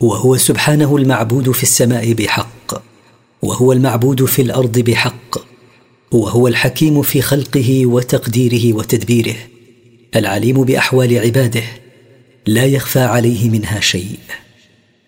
وهو سبحانه المعبود في السماء بحق، وهو المعبود في الأرض بحق، وهو الحكيم في خلقه وتقديره وتدبيره، العليم بأحوال عباده، لا يخفى عليه منها شيء.